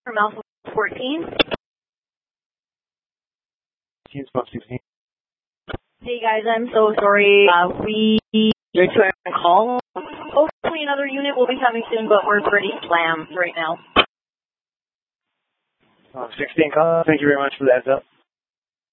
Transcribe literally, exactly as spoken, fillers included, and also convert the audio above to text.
from Alpha fourteen. sixteen. Hey guys, I'm so sorry. Uh, we just took a call. Hopefully another unit will be coming soon, but we're pretty slammed right now. Uh, sixteen call. Thank you very much for the heads up.